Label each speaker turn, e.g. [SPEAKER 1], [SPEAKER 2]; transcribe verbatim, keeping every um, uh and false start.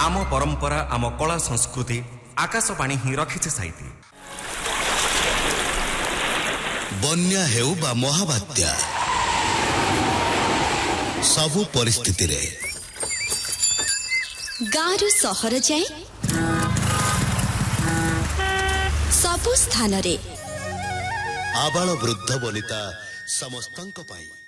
[SPEAKER 1] आम परंपरा आम कला संस्कृति आकाशवाणी ही रखिছে साइती।
[SPEAKER 2] बन्या हेउ बा महाबात्या सबु परिस्थिति रे
[SPEAKER 3] गारु सहर जाए सबु स्थान रे
[SPEAKER 2] आबाल वृद्ध वनिता समस्तंक पाई।